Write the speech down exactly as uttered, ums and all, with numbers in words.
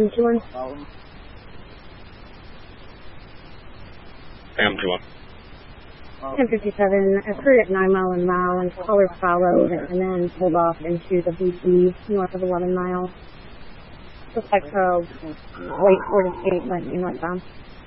two one. Pam two one. ten fifty-seven, occurred at nine mile and mile, and caller followed and then pulled off into the B C north of eleven mile. Looks like a late Florida State went northbound.